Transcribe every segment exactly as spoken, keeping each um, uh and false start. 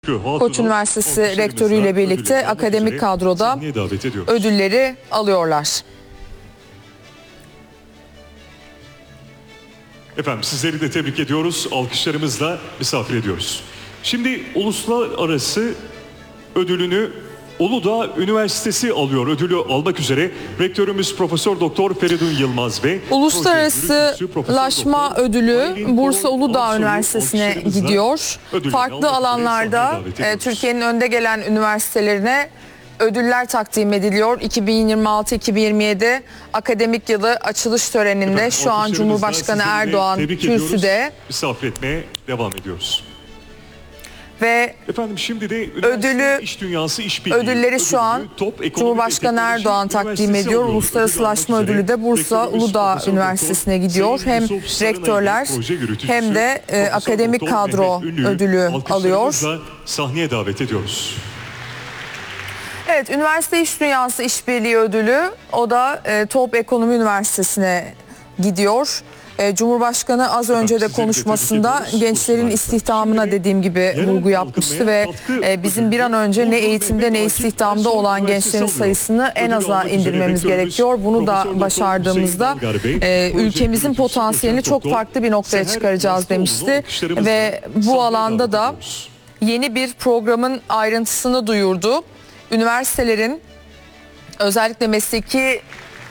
Koç Üniversitesi rektörüyle birlikte akademik kadroda ödülleri alıyorlar. Efendim sizleri de tebrik ediyoruz. Alkışlarımızla misafir ediyoruz. Şimdi uluslararası ödülünü Uludağ Üniversitesi alıyor. Ödülü almak üzere rektörümüz Profesör Doktor Feridun Yılmaz ve Uluslararasılaşma ödülü Bursa Uludağ Üniversitesi'ne gidiyor. Farklı alanlarda e, Türkiye'nin önde gelen üniversitelerine ödüller takdim ediliyor. iki bin yirmi altı iki bin yirmi yedi akademik yılı açılış töreninde efendim, şu an Cumhurbaşkanı Erdoğan kürsüde misafir etmeye devam ediyoruz. Ve efendim şimdi de ödülü iş dünyası iş birliği ödülleri şu an Cumhurbaşkanı Erdoğan takdim ediyor. Uluslararasılaşma ödülü de Bursa Uludağ Üniversitesi'ne gidiyor. Hem rektörler hem de e, akademik kadro ödülü alıyor. Sahneye davet ediyoruz. Evet, Üniversite İş Dünyası İşbirliği Ödülü o da e, Top Ekonomi Üniversitesi'ne gidiyor. E, Cumhurbaşkanı az önce de konuşmasında gençlerin istihdamına dediğim gibi vurgu yapmıştı ve e, bizim bir an önce ne eğitimde ne istihdamda olan gençlerin sayısını en aza indirmemiz gerekiyor. Bunu da başardığımızda e, ülkemizin potansiyelini çok farklı bir noktaya çıkaracağız demişti ve bu alanda da yeni bir programın ayrıntısını duyurdu. Üniversitelerin özellikle mesleki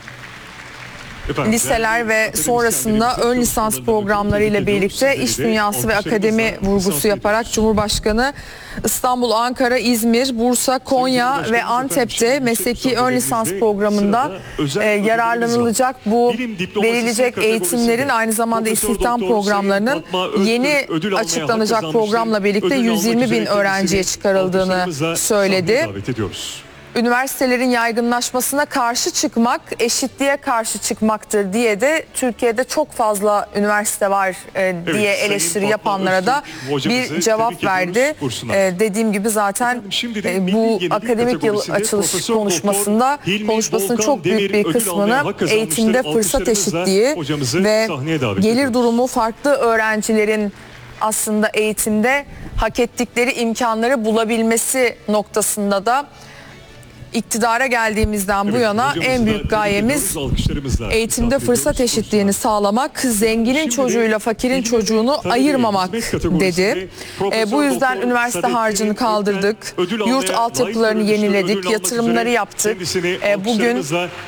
efendim, liseler ve sonrasında ön lisans programları ile birlikte iş dünyası ve akademi vurgusu yaparak Cumhurbaşkanı İstanbul, Ankara, İzmir, Bursa, Konya ve Antep'te mesleki ön lisans programında e, yararlanılacak bu verilecek eğitimlerin aynı zamanda istihdam programlarının yeni açıklanacak programla birlikte yüz yirmi bin öğrenciye çıkarıldığını söyledi. Üniversitelerin yaygınlaşmasına karşı çıkmak, eşitliğe karşı çıkmaktır diye de Türkiye'de çok fazla üniversite var e, diye evet, eleştiri yapanlara da bir cevap verdi. E, dediğim gibi zaten e, bu akademik yıl açılış konuşmasında konuşmasının çok büyük bir kısmını eğitimde fırsat eşitliği ve gelir durumu farklı öğrencilerin aslında eğitimde hak ettikleri imkanları bulabilmesi noktasında da İktidara geldiğimizden evet, bu yana en büyük gayemiz eğitimde fırsat eşitliğini sağlamak, zenginin şimdi çocuğuyla fakirin çocuğunu ayırmamak dedi. E, bu yüzden üniversite harcını kaldırdık, yurt altyapılarını yeniledik, yatırımları yaptık. E, bugün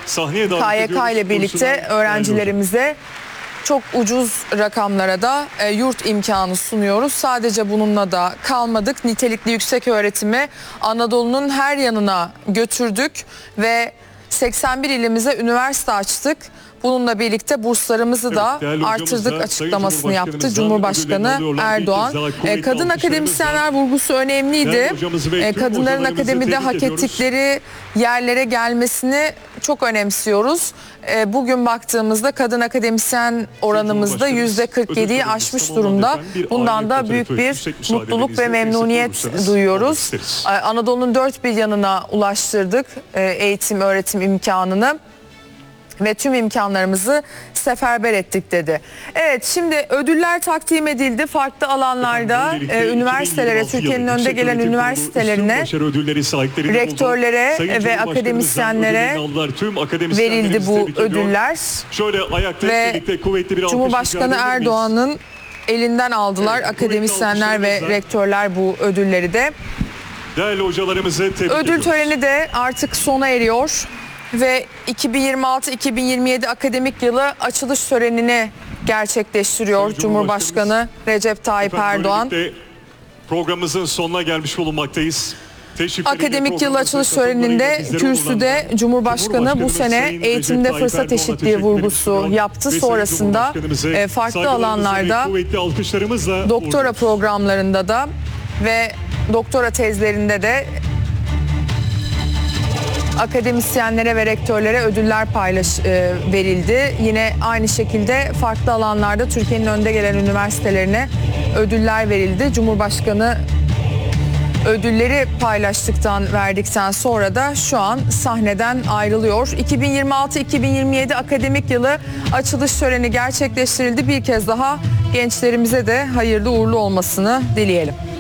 K Y K ile birlikte öğrencilerimize çok ucuz rakamlara da e, yurt imkanı sunuyoruz. Sadece bununla da kalmadık. Nitelikli yüksek öğretimi Anadolu'nun her yanına götürdük ve seksen bir ilimize üniversite açtık. Bununla birlikte burslarımızı da evet, artırdık açıklamasını yaptı Cumhurbaşkanı Erdoğan. E, kadın akademisyenler vurgusu önemliydi. E, kadınların akademide hak ettikleri yerlere gelmesini çok önemsiyoruz. E, bugün baktığımızda kadın akademisyen oranımızda yüzde kırk yediyi aşmış durumda. Bundan da büyük bir mutluluk ve memnuniyet duyuyoruz. E, Anadolu'nun dört bir yanına ulaştırdık e, eğitim öğretim imkanını ve tüm imkanlarımızı seferber ettik dedi. Evet, şimdi ödüller takdim edildi farklı alanlarda e, üniversitelere, Türkiye'nin önde gelen üniversitelerine, rektörlere ve akademisyenlere verildi bu ödüller. Ve Cumhurbaşkanı Erdoğan'ın elinden aldılar akademisyenler ve rektörler bu ödülleri de. Değerli hocalarımızı tebrik Ödül töreni de artık sona eriyor. Ve iki bin yirmi altı iki bin yirmi yedi akademik yılı açılış törenini gerçekleştiriyor Sayın Cumhurbaşkanı Recep Tayyip Erdoğan. Programımızın sonuna gelmiş bulunmaktayız. Akademik yıl açılış töreninde kürsüde Cumhurbaşkanı bu sene eğitimde fırsat eşitliği vurgusu yaptı. Sonrasında farklı alanlarda doktora programlarında da ve doktora tezlerinde de akademisyenlere ve rektörlere ödüller paylaş e, verildi. Yine aynı şekilde farklı alanlarda Türkiye'nin önde gelen üniversitelerine ödüller verildi. Cumhurbaşkanı ödülleri paylaştıktan, verdikten sonra da şu an sahneden ayrılıyor. iki bin yirmi altı iki bin yirmi yedi akademik yılı açılış töreni gerçekleştirildi. Bir kez daha gençlerimize de hayırlı uğurlu olmasını dileyelim.